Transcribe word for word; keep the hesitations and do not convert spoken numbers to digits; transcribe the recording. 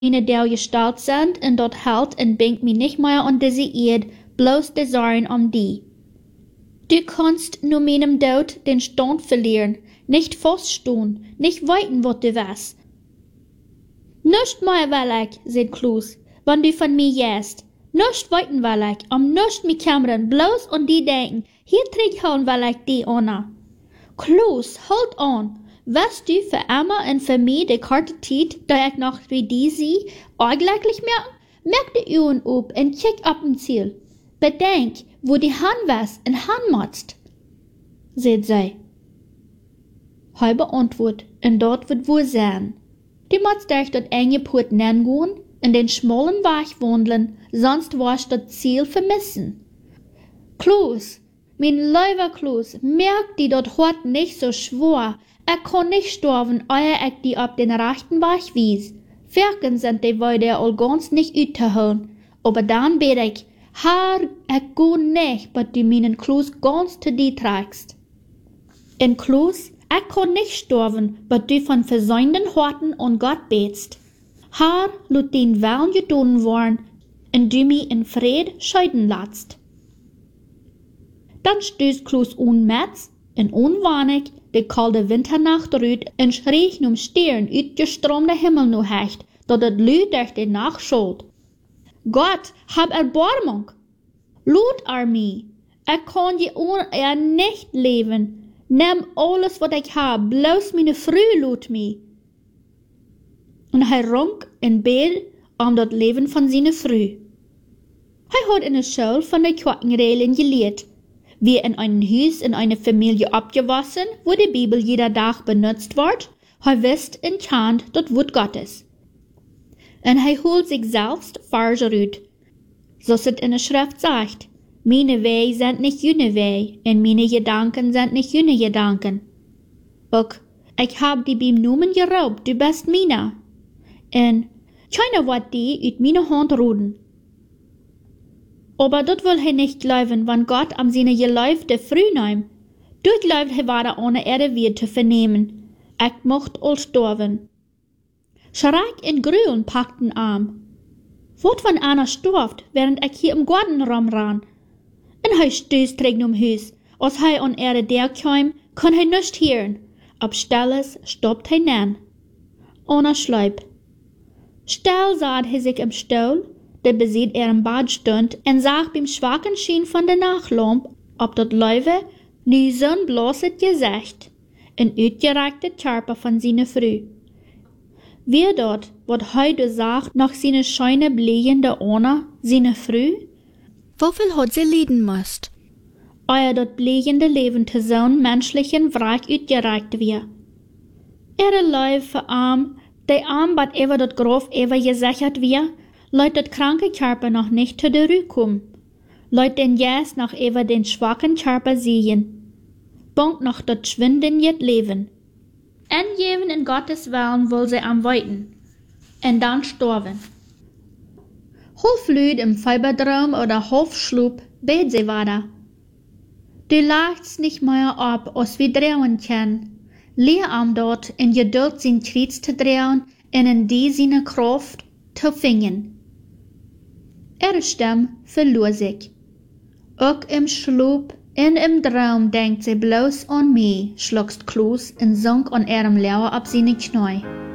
Meine der gestalt sind en dort halt en bringt mich nicht mehr an diese Erde, bloß de Sorgen um die. Du kannst nur meinem Tod den Stand verlieren, nicht feststehen, nicht weiten, wat du weißt. Nicht mehr will ich, sagt Klaus, wenn du von mir jäst. Nicht weiten will ich, am nicht mich kämmern, bloß an die denken, hier trägholen will ich die Anna. Klaus, halt an. Weißt du für Emma und für mich die Karte Zeit, da ich noch wie die sie, eigentlich merken? Merk die Uhren ab und kick ab im Ziel. Bedenk, wo die Hand was und Hand motzt, sagt sie. Hei beantwortet, und dort wird wohl sein. Die motzt durch dort enge Port gehen, in den schmalen Weg wandeln, sonst warst das Ziel vermissen. Klaus, mein lieber Klaus, merk die dort hort nicht so schwor. Ich kann nicht sterben, ehe ich die auf den rechten Weg wies. Wirken sind die Weide all ganz nicht uitzuholen. Aber dann bet ich, Herr, ich geh nicht, bis du meinen Klaus ganz zu dir trägst. In Klaus, ich kann nicht sterben, bis du von versäumten Horten an Gott betst. Herr, lut den Willen getan worden, und du mich in Fried scheiden lässt. Dann stößt Klaus unmetz und unwahnig die kalte Winternacht rüht und schrie num Stirn uit gestromde Himmel nu hecht, dat het Lüd durch die Nacht schold. Gott, hab Erbarmung! Lud Armee, ich kann je ohne er nicht leben. Nimm alles, was ich hab, bloß meine Früh lud mich. Und er runk in Bett um das Leben von seiner Früh. Er hat in der Schule von der Quackenregeln gelehrt, wie in einem Haus in einer Familie abgewaschen, wo die Bibel jeder Tag benutzt wird, er wisst und kennt das Wort Gottes. Und er holt sich selbst Verse rüt, so es in der Schrift sagt, meine Wege sind nicht jene Wege, und meine Gedanken sind nicht jene Gedanken. Auch, ich hab die beim Namen geraubt, du bist meiner. Und, keiner wird die uit meine Hand ruden. Aber dort will er nicht glauben, wenn Gott am seine Geläufte früh nahm. Dort glaubt er weiter ohne Erde wieder zu vernehmen. Ich mocht all sterben. Schreck in Grülen packten Arm. Wort von einer storft, während ich hier im Garten rumran. Und er stößt trägt um Hüs. Als er an Erde der kam, kann er nicht hören. Ab Stilles stoppt er nen. Ohne Schleip. Still saht er sich im Stuhl, der besieht er im Bad stund, und sah beim schwachen Schien von der Nachtlampe, ob dat Leuwe nu so'n bloßes Gesicht, en uitgereikte Körper von seiner Früh. Wie dort, wat heute sagt, nach seine scheine bliehende Ona, seine Früh? Wofür hat sie leiden müsst? Euer dat bliehende Leben zu so'n menschlichen Wrack uitgereikt wir. Ihre Leuwe für arm, der arm, bat ever dat Grof ever gesichert wir, Leut dat kranke Körper noch nicht zu der Ruhe kommen. Leut den Jäs noch ever den schwachen Körper sehen. Bonk noch dat schwinden jet Leben. Engeben in Gottes Willen will sie am weiten. Und dann storben. Half lüd im Fiebertraum oder half schlub, bet sie weiter. Du lachst nicht mehr ab, als wir drehen können. Lehr am dort in Geduld sein Kreuz zu drehen und in die seine Kraft zu fingen. Ihre Stimme verlor sich. Auch im Schlaf und im Traum denkt sie bloß an mich, schluckst Klaus und sank an ihrem Lauer ab seine Knie.